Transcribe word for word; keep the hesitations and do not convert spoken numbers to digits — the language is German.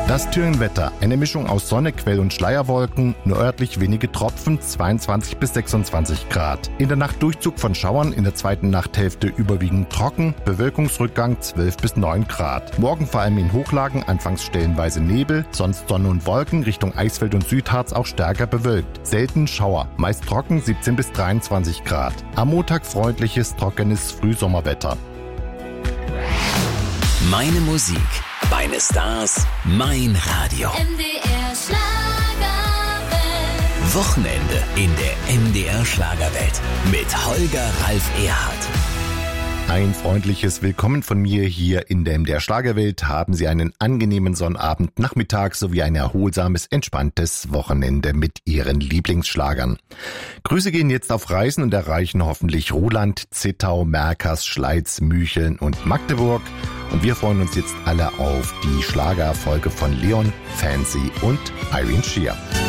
Das Thüringen-Wetter, eine Mischung aus Sonne, Quell- und Schleierwolken, nur örtlich wenige Tropfen, zweiundzwanzig bis sechsundzwanzig Grad. In der Nacht Durchzug von Schauern, in der zweiten Nachthälfte überwiegend trocken, Bewölkungsrückgang zwölf bis neun Grad. Morgen vor allem in Hochlagen anfangs stellenweise Nebel, sonst Sonne und Wolken, Richtung Eisfeld und Südharz auch stärker bewölkt. Selten Schauer, meist trocken siebzehn bis dreiundzwanzig Grad. Am Montag freundliches, trockenes Frühsommerwetter. Meine Musik, meine Stars, mein Radio. M D R Schlagerwelt. Wochenende in der M D R Schlagerwelt mit Holger Ralf Erhardt. Ein freundliches Willkommen von mir hier in der M D R Schlagerwelt. Haben Sie einen angenehmen Sonnabend, Nachmittag sowie ein erholsames, entspanntes Wochenende mit Ihren Lieblingsschlagern. Grüße gehen jetzt auf Reisen und erreichen hoffentlich Ruhland, Zittau, Merkers, Schleiz, Mücheln und Magdeburg. Und wir freuen uns jetzt alle auf die Schlagererfolge von Leon, Fancy und Irene Shear.